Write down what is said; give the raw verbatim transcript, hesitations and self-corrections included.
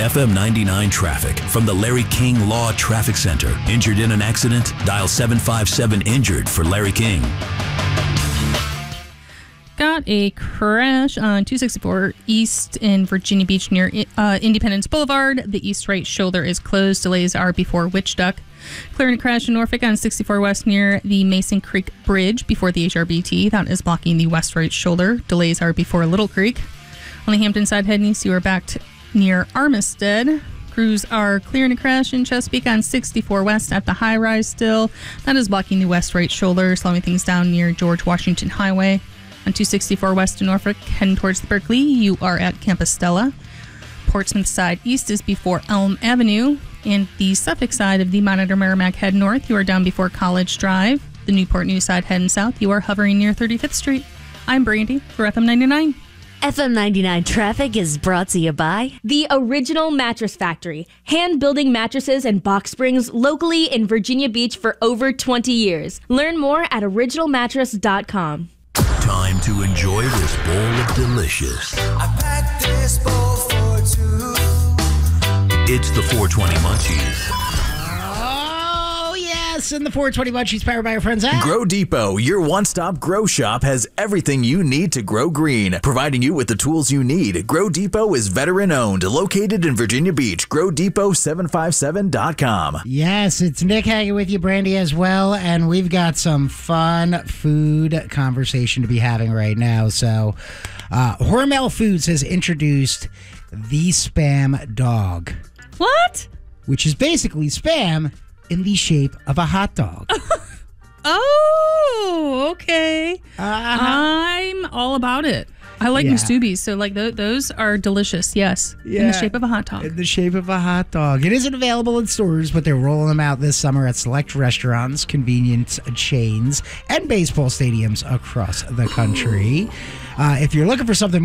F M ninety-nine traffic from the Larry King Law Traffic Center. Injured in an accident? Dial seven five seven injured for Larry King. Got a crash on two sixty-four East in Virginia Beach near uh, Independence Boulevard. The east right shoulder is closed. Delays are before Witch Duck. Clearing a crash in Norfolk on sixty-four West near the Mason Creek Bridge before the H R B T. That is blocking the west right shoulder. Delays are before Little Creek. On the Hampton side heading east, you are back to near Armistead. Crews are clearing a crash in Chesapeake on sixty-four West at the high rise still. That is blocking the west right shoulder, slowing things down near George Washington Highway. On two sixty-four West in Norfolk, heading towards the Berkeley, you are at Campostella. Portsmouth side east is before Elm Avenue. And the Suffolk side of the Monitor Merrimack head north, you are down before College Drive. The Newport News side heading south, you are hovering near thirty-fifth Street. I'm Brandy for F M ninety-nine. F M ninety-nine traffic is brought to you by The Original Mattress Factory, hand-building mattresses and box springs locally in Virginia Beach for over twenty years. Learn more at original mattress dot com. Time to enjoy this bowl of delicious. I packed this bowl for two. It's the four twenty Munchies. Oh, yes. And the four twenty Munchies powered by our friends at Grow Depot, your one-stop grow shop, has everything you need to grow green, providing you with the tools you need. Grow Depot is veteran-owned, located in Virginia Beach. grow depot seven five seven dot com. Yes, it's Nick hanging with you, Brandy, as well. And we've got some fun food conversation to be having right now. So, uh, Hormel Foods has introduced the Spam Dog. What? Which is basically Spam in the shape of a hot dog. Oh, okay. Uh-huh. I'm all about it. I like Yeah. Musubi's, so like th- those are delicious, yes. In Yeah. the shape of a hot dog. In the shape of a hot dog. It isn't available in stores, but they're rolling them out this summer at select restaurants, convenience chains, and baseball stadiums across the country. Uh, if you're looking for something